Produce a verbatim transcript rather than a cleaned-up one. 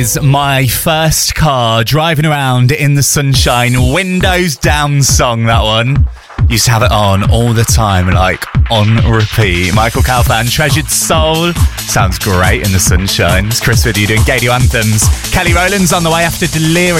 My first car, driving around in the sunshine, windows down song, that one. Used to have it on all the time, like on repeat. Michael Calfan, Treasured Soul. Sounds great in the sunshine. It's Chris with you doing Gadio Anthems. Kelly Rowland's on the way after Delirium.